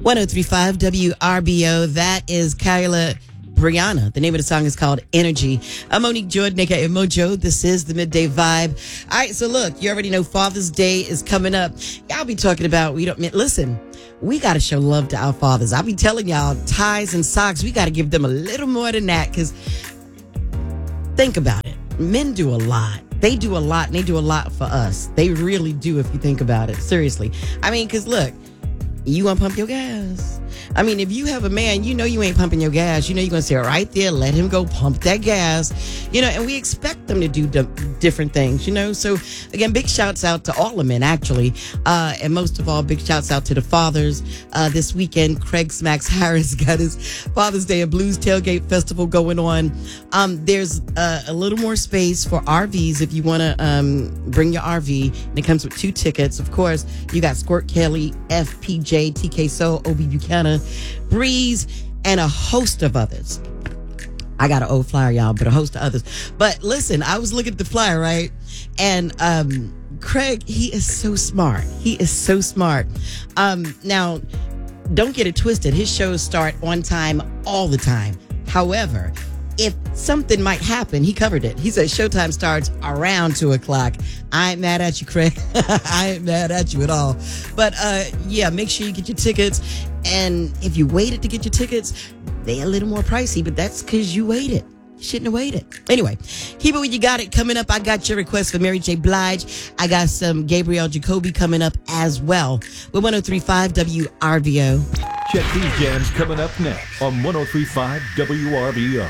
1035 WRBO. That is Kyla Brianna. The name of the song is called Energy. I'm Monique Jordan, aka Mojo. This is the Midday Vibe. All right, so look, you already know Father's Day is coming up. Y'all be talking about, listen, we got to show love to our fathers. I'll be telling y'all, ties and socks, we got to give them a little more than that, because think about it. Men do a lot. They do a lot, and they do a lot for us. They really do, if you think about it. Seriously. I mean, because look, you want to pump your gas. I mean, if you have a man, you know you ain't pumping your gas. You know you're going to say, right there, let him go pump that gas. And we expect them to do different things, So, again, big shouts out to all the men, actually. And most of all, big shouts out to the fathers. This weekend, Craig Smacks Harris got his Father's Day and Blues Tailgate Festival going on. There's a little more space for RVs if you want to bring your RV. And it comes with 2 tickets. Of course, you got Squirt Kelly, FPJ, TK Soul, OB Buchanan, Breeze, and a host of others. I got an old flyer, y'all, but a host of others. But listen, I was looking at the flyer, right? And Craig, he is so smart. He is so smart. Now, don't get it twisted. His shows start on time all the time. However, if something might happen, he covered it. He said showtime starts around 2:00. I ain't mad at you, Craig. I ain't mad at you at all. But yeah, make sure you get your tickets. And if you waited to get your tickets, they're a little more pricey, but that's because you waited. You shouldn't have waited. Anyway, keep it when you got it. Coming up, I got your request for Mary J. Blige. I got some Gabrielle Jacoby coming up as well. With 1035 WRVO. Check these jams coming up next on 1035 WRVO.